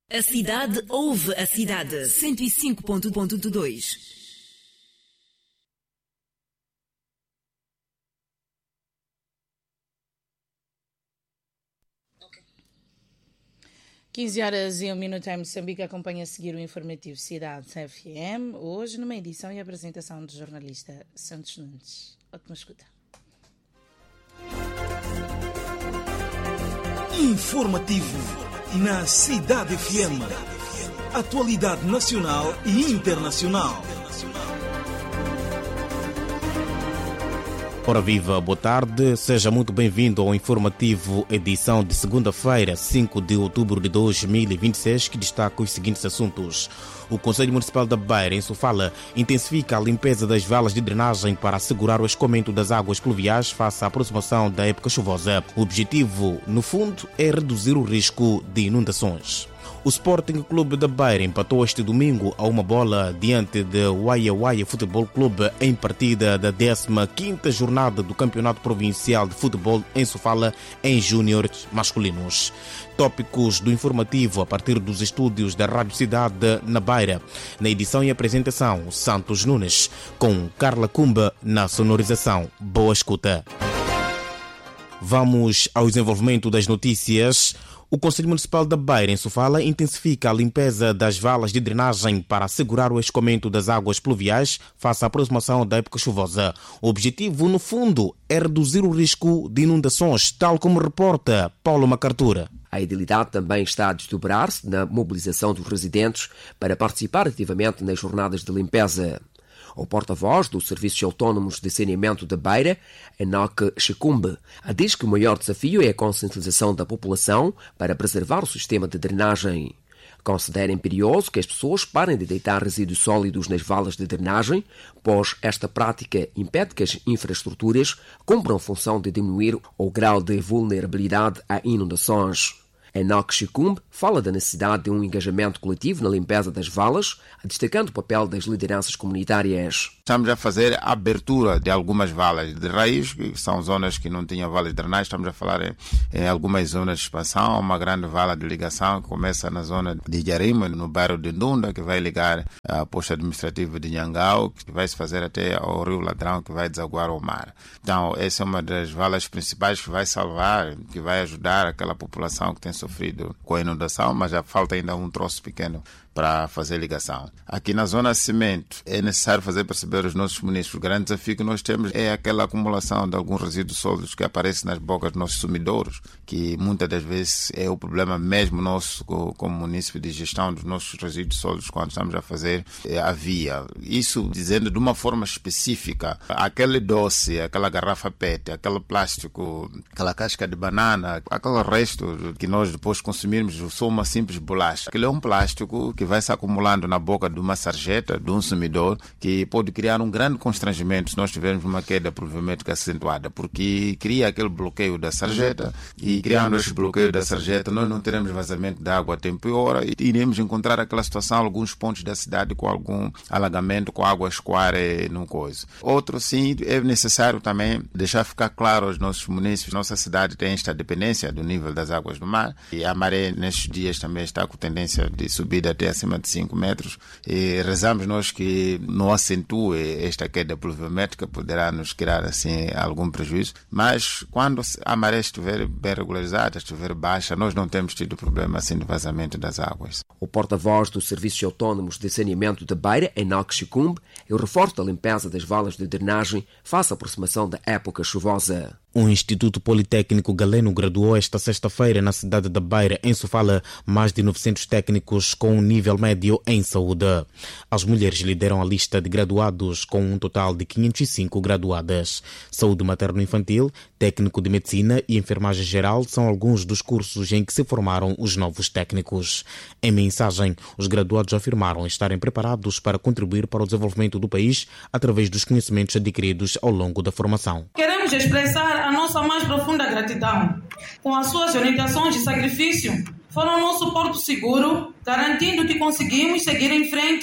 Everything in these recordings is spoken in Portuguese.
A cidade ouve a cidade. 105.2. 15h01 em Moçambique. Acompanha a seguir o informativo Cidade FM. Hoje numa edição e apresentação do jornalista Santos Nunes. Ótima escuta. Informativo na Cidade FM. Atualidade nacional e internacional. Ora viva, boa tarde, seja muito bem-vindo ao informativo edição de segunda-feira, 5 de outubro de 2026, que destaca os seguintes assuntos. O Conselho Municipal da Beira, em Sofala, intensifica a limpeza das valas de drenagem para assegurar o escoamento das águas pluviais face à aproximação da época chuvosa. O objetivo, no fundo, é reduzir o risco de inundações. O Sporting Clube da Beira empatou este domingo a uma bola diante de Waia Waia Futebol Clube em partida da 15ª jornada do Campeonato Provincial de Futebol em Sofala em júniores masculinos. Tópicos do informativo a partir dos estúdios da Rádio Cidade na Beira. Na edição e apresentação, Santos Nunes, com Carla Cumba na sonorização. Boa escuta. Vamos ao desenvolvimento das notícias. O Conselho Municipal da Beira, em Sofala, intensifica a limpeza das valas de drenagem para assegurar o escoamento das águas pluviais face à aproximação da época chuvosa. O objetivo, no fundo, é reduzir o risco de inundações, tal como reporta Paulo Macartura. A edilidade também está a desdobrar-se na mobilização dos residentes para participar ativamente nas jornadas de limpeza. O porta-voz dos Serviços Autónomos de Saneamento da Beira, Enoque Chicumbe, diz que o maior desafio é a conscientização da população para preservar o sistema de drenagem. Considera imperioso que as pessoas parem de deitar resíduos sólidos nas valas de drenagem, pois esta prática impede que as infraestruturas cumpram a função de diminuir o grau de vulnerabilidade a inundações. Enoque Chicumbe fala da necessidade de um engajamento coletivo na limpeza das valas, destacando o papel das lideranças comunitárias. Estamos a fazer a abertura de algumas valas de raiz, que são zonas que não tinham valas de drenagem. Estamos a falar em algumas zonas de expansão, uma grande vala de ligação que começa na zona de Jarima, no bairro de Ndunda, que vai ligar a posto administrativo de Nhangau, que vai se fazer até ao Rio Ladrão, que vai desaguar ao mar. Então, essa é uma das valas principais que vai salvar, que vai ajudar aquela população que tem sofrido com a inundação, mas já falta ainda um troço pequeno para fazer ligação. Aqui na zona de cimento é necessário fazer perceber aos nossos munícipes. O grande desafio que nós temos é aquela acumulação de alguns resíduos sólidos que aparecem nas bocas dos nossos sumidouros, que muitas das vezes é o problema mesmo nosso como munícipe de gestão dos nossos resíduos sólidos quando estamos a fazer a via. Isso dizendo de uma forma específica, aquele doce, aquela garrafa PET, aquele plástico, aquela casca de banana, aquele resto que nós depois consumirmos só uma simples bolacha. Aquele é um plástico que vai se acumulando na boca de uma sarjeta, de um sumidor, que pode criar um grande constrangimento se nós tivermos uma queda provavelmente acentuada, porque cria aquele bloqueio da sarjeta e criando esse bloqueio da sarjeta nós não teremos vazamento de água a tempo e hora e iremos encontrar aquela situação em alguns pontos da cidade com algum alagamento, com água a escoar no coisa. Outro sim, é necessário também deixar ficar claro aos nossos munícipes, nossa cidade tem esta dependência do nível das águas do mar e a maré nestes dias também está com tendência de subida até acima de 5 metros e rezamos nós que não acentue esta queda pluviométrica, poderá nos criar assim algum prejuízo, mas quando a maré estiver bem regularizada, estiver baixa, nós não temos tido problema assim de vazamento das águas. O porta-voz dos Serviços Autónomos de Saneamento da Beira, Enoque Chicumbe, é o reforço da limpeza das valas de drenagem face à aproximação da época chuvosa. O Instituto Politécnico Galeno graduou esta sexta-feira na cidade da Beira, em Sofala, mais de 900 técnicos com um nível médio em saúde. As mulheres lideram a lista de graduados com um total de 505 graduadas. Saúde materno-infantil, técnico de medicina e enfermagem geral são alguns dos cursos em que se formaram os novos técnicos. Em mensagem, os graduados afirmaram estarem preparados para contribuir para o desenvolvimento do país através dos conhecimentos adquiridos ao longo da formação. Queremos expressar a nossa mais profunda gratidão. Com as suas orientações de sacrifício, foram nosso porto seguro, garantindo que conseguimos seguir em frente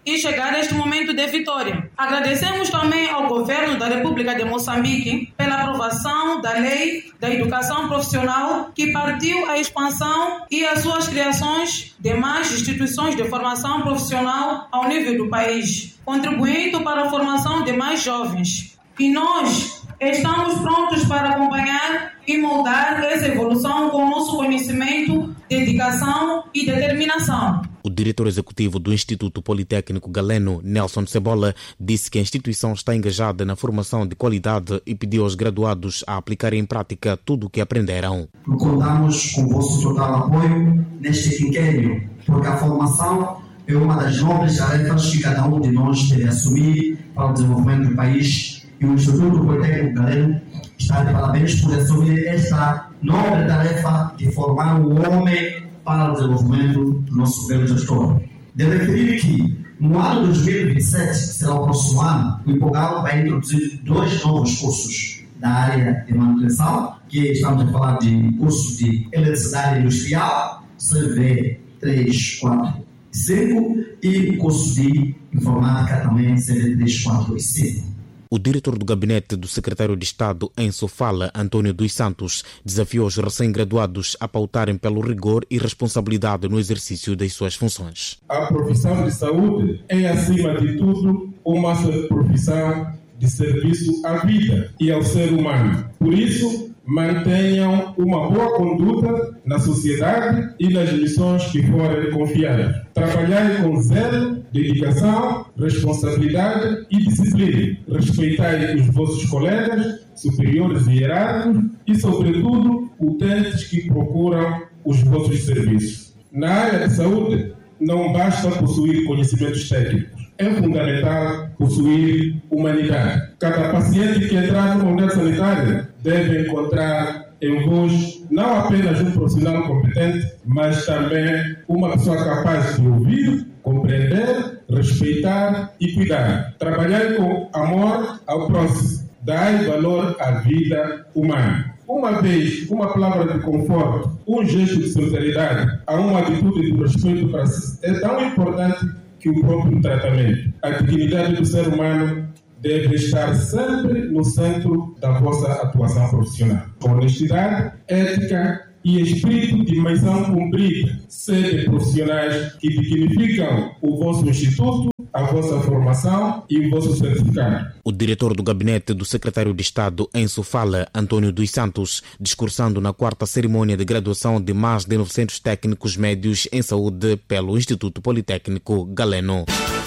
e chegar a este momento de vitória. Agradecemos também ao Governo da República de Moçambique pela aprovação da Lei da Educação Profissional, que partiu a expansão e as suas criações de mais instituições de formação profissional ao nível do país, contribuindo para a formação de mais jovens. E nós estamos prontos para acompanhar e moldar essa evolução com o nosso conhecimento, dedicação e determinação. O diretor executivo do Instituto Politécnico Galeno, Nelson Cebola, disse que a instituição está engajada na formação de qualidade e pediu aos graduados a aplicarem em prática tudo o que aprenderam. Contamos com o vosso total apoio neste quinquênio, porque a formação é uma das nobres tarefas que cada um de nós deve assumir para o desenvolvimento do país, e o Instituto Politécnico Galeno está de parabéns por assumir esta nobre tarefa de formar o homem para o desenvolvimento do nosso governo gestor. Devo referir que no ano 2027, que será o próximo ano, o IPOGAL vai introduzir 2 novos cursos da área de manutenção, que estamos a falar de curso de eletricidade industrial, CV 3, 4 e 5, e o curso de informática também, CV 3, 4 e 5. O diretor do gabinete do secretário de Estado em Sofala, Antônio dos Santos, desafiou os recém-graduados a pautarem pelo rigor e responsabilidade no exercício das suas funções. A profissão de saúde é, acima de tudo, uma profissão de serviço à vida e ao ser humano. Por isso, mantenham uma boa conduta na sociedade e nas missões que forem confiadas. Trabalhai com zelo, dedicação, responsabilidade e disciplina. Respeitai os vossos colegas, superiores e hierárquicos e, sobretudo, utentes que procuram os vossos serviços. Na área de saúde, não basta possuir conhecimentos técnicos. É fundamental possuir humanidade. Cada paciente que entrar numa unidade sanitária deve encontrar em vós não apenas um profissional competente, mas também uma pessoa capaz de ouvir, compreender, respeitar e cuidar. Trabalhar com amor ao próximo. Dai valor à vida humana. Uma vez, uma palavra de conforto, um gesto de solidariedade, a uma atitude de respeito para si é tão importante que o próprio tratamento. A dignidade do ser humano deve estar sempre no centro da vossa atuação profissional. Honestidade, ética e espírito de missão cumprida, sede profissionais que dignificam o vosso instituto, a vossa formação e o vosso certificado. O diretor do gabinete do secretário de Estado em Sofala, Antônio dos Santos, discursando na 4ª cerimônia de graduação de mais de 900 técnicos médios em saúde pelo Instituto Politécnico Galeno.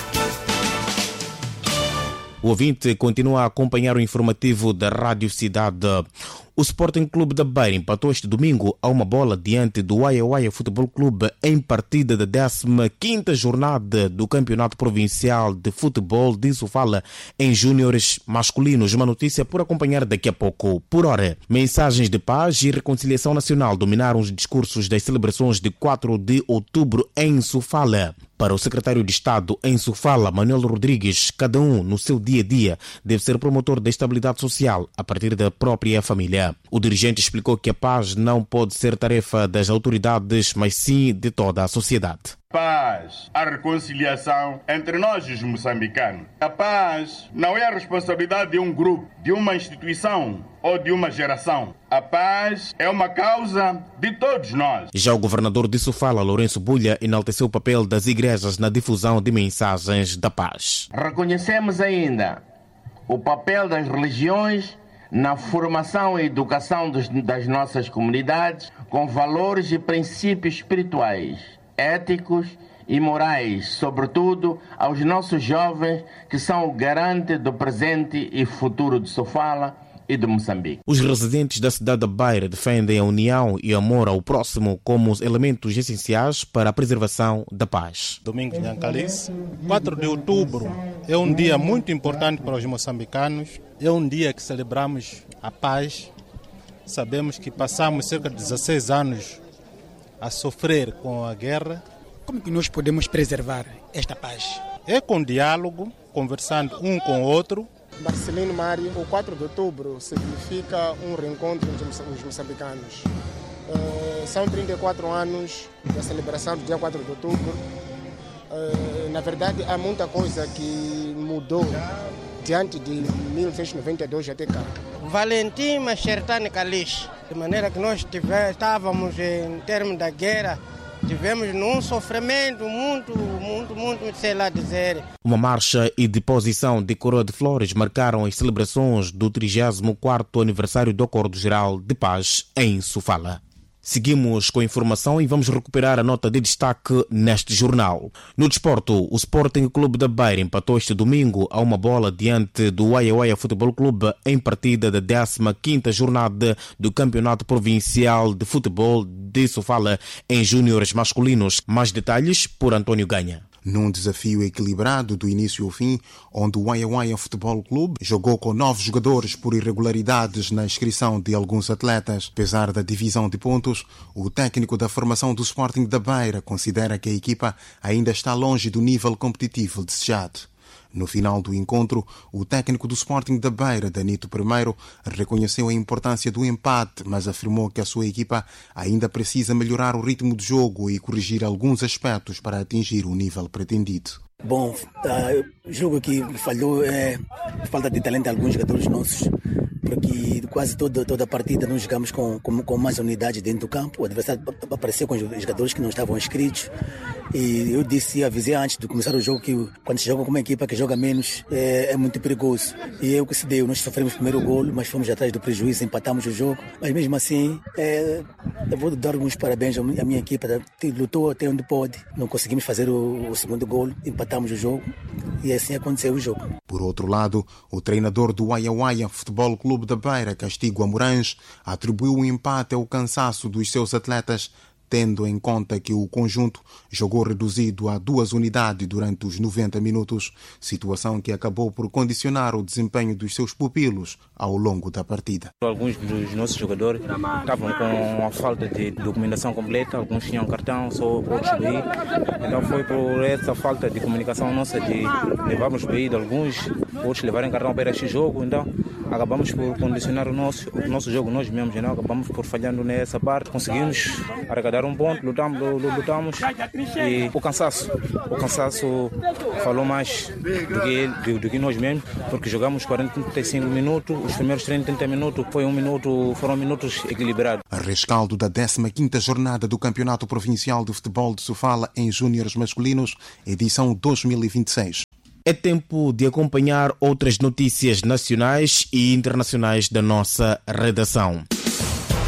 O ouvinte continua a acompanhar o informativo da Rádio Cidade. O Sporting Clube da Beira empatou este domingo a uma bola diante do Waia Futebol Clube em partida da 15ª jornada do Campeonato Provincial de Futebol de Sofala em júniores masculinos. Uma notícia por acompanhar daqui a pouco. Por hora, mensagens de paz e reconciliação nacional dominaram os discursos das celebrações de 4 de outubro em Sofala. Para o secretário de Estado em Sofala, Manuel Rodrigues, cada um no seu dia-a-dia deve ser promotor da estabilidade social a partir da própria família. O dirigente explicou que a paz não pode ser tarefa das autoridades, mas sim de toda a sociedade. Paz, a reconciliação entre nós os moçambicanos. A paz não é a responsabilidade de um grupo, de uma instituição ou de uma geração. A paz é uma causa de todos nós. Já o governador de Sofala, Lourenço Bulha, enalteceu o papel das igrejas na difusão de mensagens da paz. Reconhecemos ainda o papel das religiões na formação e educação das nossas comunidades com valores e princípios espirituais, éticos e morais, sobretudo aos nossos jovens que são o garante do presente e futuro de Sofala e de Moçambique. Os residentes da cidade da Beira defendem a união e amor ao próximo como os elementos essenciais para a preservação da paz. Domingos de Ancalice, 4 de outubro é um dia muito importante para os moçambicanos. É um dia que celebramos a paz. Sabemos que passamos cerca de 16 anos a sofrer com a guerra. Como que nós podemos preservar esta paz? É com diálogo, conversando um com o outro. Marcelino Mário, o 4 de outubro significa um reencontro entre os moçambicanos. São 34 anos da celebração do dia 4 de outubro Na verdade, há muita coisa que mudou diante de 1992 até cá. Valentim Machertani Kalish, de maneira que nós estávamos em termos da guerra, tivemos num sofrimento muito, sei lá dizer. Uma marcha e deposição de coroa de flores marcaram as celebrações do 34º aniversário do Acordo Geral de Paz em Sofala. Seguimos com a informação e vamos recuperar a nota de destaque neste jornal. No desporto, o Sporting Clube da Beira empatou este domingo a uma bola diante do Uaiuaia Futebol Clube em partida da 15ª jornada do Campeonato Provincial de Futebol de Sofala em júniores masculinos. Mais detalhes por António Ganha. Num desafio equilibrado do início ao fim, onde o Uaiuaia Futebol Clube jogou com 9 jogadores por irregularidades na inscrição de alguns atletas. Apesar da divisão de pontos, o técnico da formação do Sporting da Beira considera que a equipa ainda está longe do nível competitivo desejado. No final do encontro, o técnico do Sporting da Beira, Danito I, reconheceu a importância do empate, mas afirmou que a sua equipa ainda precisa melhorar o ritmo de jogo e corrigir alguns aspectos para atingir o nível pretendido. Bom, o jogo que falhou é falta de talento de alguns jogadores nossos, porque quase toda a partida nós jogamos com mais unidade dentro do campo. O adversário apareceu com jogadores que não estavam inscritos e eu avisei antes de começar o jogo que quando se joga com uma equipa que joga menos é muito perigoso. E é o que se deu, nós sofremos o primeiro golo, mas fomos atrás do prejuízo, empatamos o jogo, mas mesmo assim eu vou dar alguns parabéns à minha equipa, lutou até onde pode, não conseguimos fazer o segundo golo, empatamos o jogo e assim aconteceu o jogo. Por outro lado, o treinador do Uaiuaia Futebol Clube da Beira, Castigo Amorães, atribuiu o empate ao cansaço dos seus atletas, tendo em conta que o conjunto jogou reduzido a 2 unidades durante os 90 minutos, situação que acabou por condicionar o desempenho dos seus pupilos ao longo da partida. Alguns dos nossos jogadores estavam com a falta de documentação completa, alguns tinham cartão, só outros BI. Então foi por essa falta de comunicação nossa de levarmos BI de alguns, outros levarem cartão para este jogo, então acabamos por condicionar o nosso jogo, nós mesmos, não? Acabamos por falhando nessa parte, conseguimos arrecadar um ponto, lutamos e o cansaço falou mais do que nós mesmos, porque jogamos 45 minutos, os primeiros 30 minutos foram minutos equilibrados. Rescaldo da 15ª jornada do Campeonato Provincial de Futebol de Sofala em júniores masculinos, edição 2026. É tempo de acompanhar outras notícias nacionais e internacionais da nossa redação.